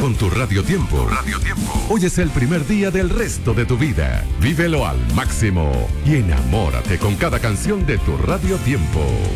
con tu Radio Tiempo. Hoy es el primer día del resto de tu vida. Vívelo al máximo y enamórate con cada canción de tu Radio Tiempo.